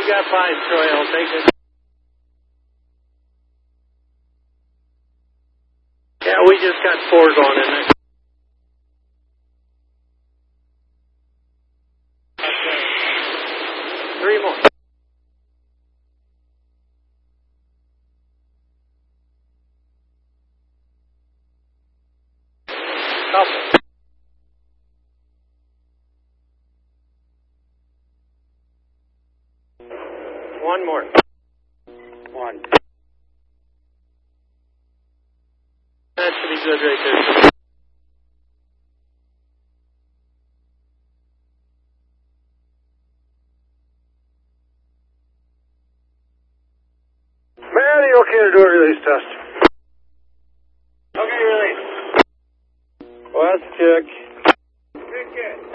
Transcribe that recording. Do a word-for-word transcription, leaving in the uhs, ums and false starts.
got five, Troy. I'll take it. Yeah, we just got four going in there. Okay. Three more. Couple. One more. One. That should be good right there. Man, are you okay to do a release test? Okay, release. Last kick. Good kick.